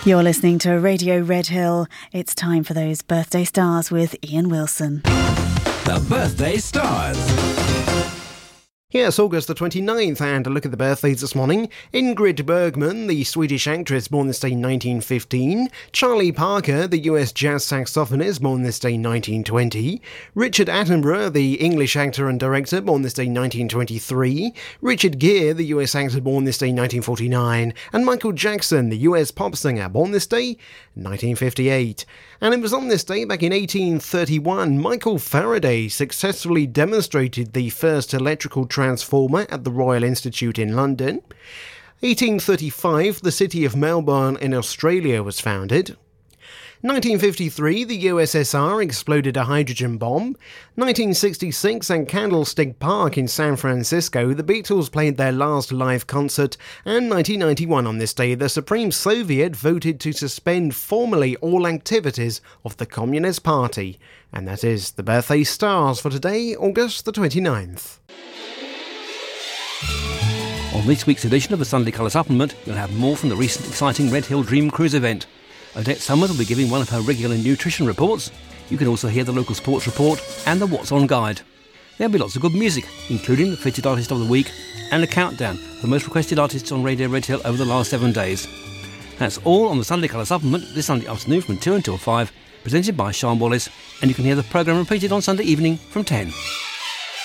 You're listening to Radio Red Hill. It's time for those birthday stars with Ian Wilson. The Birthday Stars. Yes, August the 29th, and a look at the birthdays this morning. Ingrid Bergman, the Swedish actress, born this day 1915. Charlie Parker, the US jazz saxophonist, born this day 1920. Richard Attenborough, the English actor and director, born this day 1923. Richard Gere, the US actor, born this day 1949. And Michael Jackson, the US pop singer, born this day 1958. And it was on this day, back in 1831, Michael Faraday successfully demonstrated the first electrical transformer at the Royal Institute in London. 1835, the city of Melbourne in Australia was founded. 1953, the USSR exploded a hydrogen bomb. 1966, at Candlestick Park in San Francisco, the Beatles played their last live concert. And 1991, on this day, the Supreme Soviet voted to suspend formally all activities of the Communist Party. And that is the birthday stars for today, August the 29th. On this week's edition of the Sunday Colour Supplement, you'll have more from the recent exciting Red Hill Dream Cruise event. Odette Summers will be giving one of her regular nutrition reports. You can also hear the local sports report and the What's On guide. There'll be lots of good music, including the Featured Artist of the Week and a countdown of the most requested artists on Radio Red Hill over the last 7 days. That's all on the Sunday Colour Supplement this Sunday afternoon from 2 until 5, presented by Sean Wallace, and you can hear the programme repeated on Sunday evening from 10.